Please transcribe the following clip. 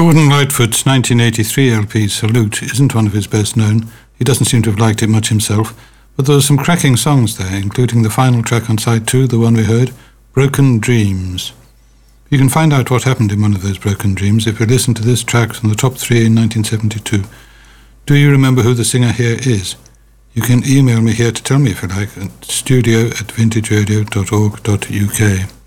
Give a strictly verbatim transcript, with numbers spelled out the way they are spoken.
Gordon Lightfoot's nineteen eighty-three L P, Salute, isn't one of his best known. He doesn't seem to have liked it much himself, but there were some cracking songs there, including the final track on side two, the one we heard, Broken Dreams. You can find out what happened in one of those broken dreams if you listen to this track from the top three in nineteen seventy-two. Do you remember who the singer here is? You can email me here to tell me if you like at studio at vintage radio dot org dot uk.